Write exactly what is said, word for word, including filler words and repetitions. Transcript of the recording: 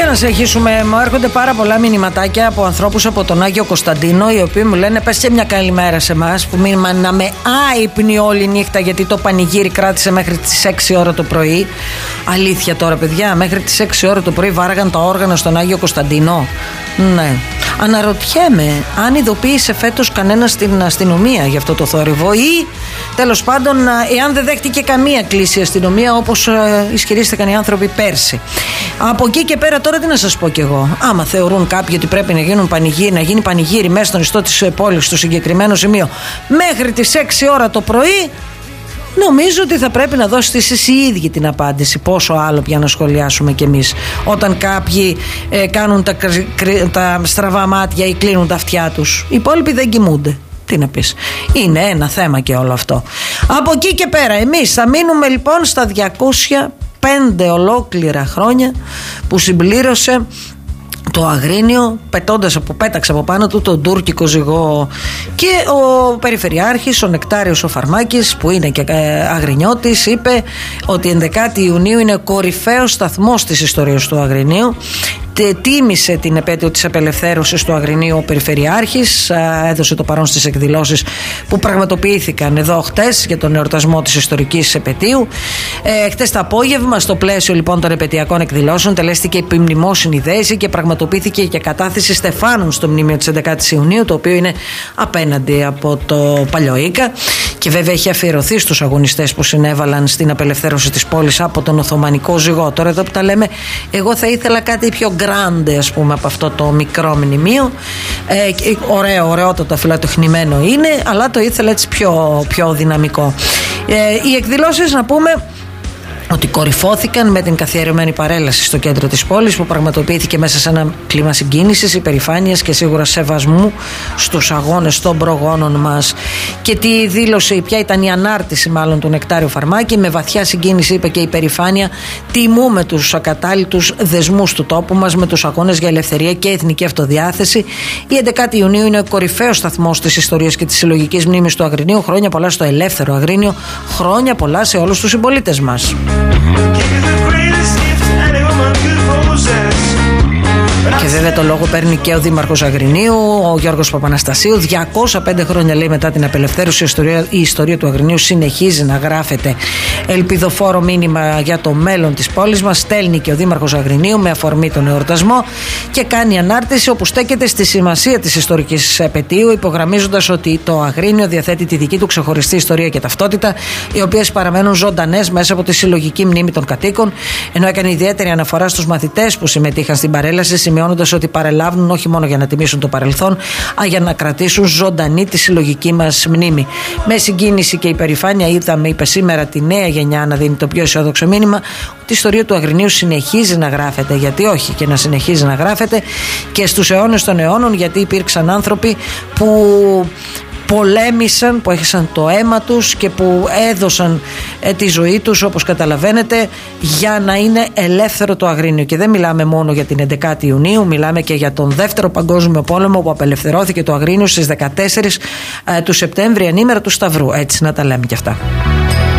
να συνεχίσουμε. Μου έρχονται πάρα πολλά μηνυματάκια από ανθρώπους από τον Άγιο Κωνσταντίνο, οι οποίοι μου λένε πες και μια καλημέρα σε εμάς που μείναμε άυπνοι όλη νύχτα γιατί το πανηγύρι κράτησε μέχρι τις έξι ώρα το πρωί. Αλήθεια τώρα, παιδιά, μέχρι τις έξι ώρα το πρωί βάραγαν τα όργανα στον Άγιο Κωνσταντίνο. Ναι. Αναρωτιέμαι αν ειδοποίησε φέτος κανένα στην αστυνομία για αυτό το θόρυβο ή τέλος πάντων εάν δεν δέχτηκε καμία κλίση η αστυνομία όπως ε, ισχυρίστηκαν οι άνθρωποι πέρσι. Από εκεί και πέρα τώρα τι να σας πω κι εγώ. Άμα θεωρούν κάποιοι ότι πρέπει να, γίνουν πανηγύρι, να γίνει πανηγύρι μέσα στον ιστό της πόλης στο συγκεκριμένο σημείο μέχρι τις έξι ώρα το πρωί, νομίζω ότι θα πρέπει να δώσετε εσείς οι ίδιοι την απάντηση. Πόσο άλλο πια να σχολιάσουμε κι εμείς όταν κάποιοι ε, κάνουν τα, τα στραβά μάτια ή κλείνουν τα αυτιά τους. Οι υπόλοιποι δεν κοιμούνται. Τι να πεις. Είναι ένα θέμα και όλο αυτό. Από εκεί και πέρα εμείς θα μείνουμε λοιπόν στα διακόσια πέντε ολόκληρα χρόνια που συμπλήρωσε το Αγρίνιο, πετώντας από, πέταξε από πάνω του τον τουρκικό ζυγό. Και ο Περιφερειάρχης, ο Νεκτάριος ο Φαρμάκης, που είναι και Αγρινιώτης, είπε ότι ενδεκάτη Ιουνίου είναι κορυφαίος σταθμός της ιστορίας του Αγρινίου. Τίμησε την επέτειο της απελευθέρωσης του Αγρινίου ο Περιφερειάρχης, έδωσε το παρόν στις εκδηλώσεις που πραγματοποιήθηκαν εδώ χτες για τον εορτασμό της ιστορικής επετείου. Ε, χτες το απόγευμα, στο πλαίσιο λοιπόν των επετειακών εκδηλώσεων, τελέστηκε επιμνημόσυνη δέση και πραγματοποιήθηκε και κατάθεση στεφάνων στο μνημείο της ενδεκάτης Ιουνίου, το οποίο είναι απέναντι από το Παλιό Ίκα και βέβαια έχει αφιερωθεί στους αγωνιστές που συνέβαλαν στην απελευθέρωση της πόλης από τον Οθωμανικό ζυγό. Τώρα εδώ που τα λέμε, εγώ θα ήθελα κάτι πιο γκράντε, ας πούμε, από αυτό το μικρό μνημείο. Ε, ωραίο, ωραιότατο φιλοτεχνημένο είναι, αλλά το ήθελα έτσι πιο, πιο δυναμικό. Ε, οι εκδηλώσεις, να πούμε, ότι κορυφώθηκαν με την καθιερωμένη παρέλαση στο κέντρο της πόλης που πραγματοποιήθηκε μέσα σε ένα κλίμα συγκίνησης, υπερηφάνειας και σίγουρα σεβασμού στους αγώνες των προγόνων μας. Και τι δήλωσε, ποια ήταν η ανάρτηση μάλλον του Νεκτάριου Φαρμάκη? Με βαθιά συγκίνηση, είπε, και υπερηφάνεια τιμούμε τους ακατάλητους δεσμούς του τόπου μας με τους αγώνες για ελευθερία και εθνική αυτοδιάθεση. Η ενδεκάτη Ιουνίου είναι ο κορυφαίος σταθμός της ιστορίας και της συλλογικής μνήμης του Αγρινίου. Χρόνια πολλά στο ελεύθερο Αγρίνιο, χρόνια πολλά σε όλους τους συμπολίτες μας. Και βέβαια το λόγο παίρνει και ο Δήμαρχος Αγρινίου, ο Γιώργος Παπαναστασίου. διακόσια πέντε χρόνια, λέει, μετά την απελευθέρωση, η ιστορία, η ιστορία του Αγρινίου συνεχίζει να γράφεται. Ελπιδοφόρο μήνυμα για το μέλλον της πόλης μας στέλνει και ο Δήμαρχος Αγρινίου με αφορμή τον εορτασμό και κάνει ανάρτηση όπου στέκεται στη σημασία της ιστορικής επετείου, υπογραμμίζοντας ότι το Αγρίνιο διαθέτει τη δική του ξεχωριστή ιστορία και ταυτότητα, οι οποίες παραμένουν ζωντανές μέσα από τη συλλογική μνήμη των κατοίκων, ενώ έκανε ιδιαίτερη αναφορά στους μαθητές που συμμετείχαν στην παρέλαση, σημειώνοντας ότι παρελάβουν όχι μόνο για να τιμήσουν το παρελθόν, αλλά για να κρατήσουν ζωντανή τη συλλογική μας μνήμη. Με συγκίνηση και υπερηφάνεια είδαμε, είπε σήμερα, τη νέα γενιά να δίνει το πιο αισιόδοξο μήνυμα ότι η ιστορία του Αγρινίου συνεχίζει να γράφεται. Γιατί όχι και να συνεχίζει να γράφεται και στους αιώνες των αιώνων, γιατί υπήρξαν άνθρωποι που πολέμησαν, που έχασαν το αίμα τους και που έδωσαν ε, τη ζωή τους, όπως καταλαβαίνετε, για να είναι ελεύθερο το Αγρίνιο. Και δεν μιλάμε μόνο για την ενδεκάτη Ιουνίου, μιλάμε και για τον Δεύτερο Παγκόσμιο Πόλεμο που απελευθερώθηκε το Αγρίνιο στις δεκατέσσερις ε, του Σεπτέμβρη, ανήμερα του Σταυρού. Έτσι να τα λέμε κι αυτά.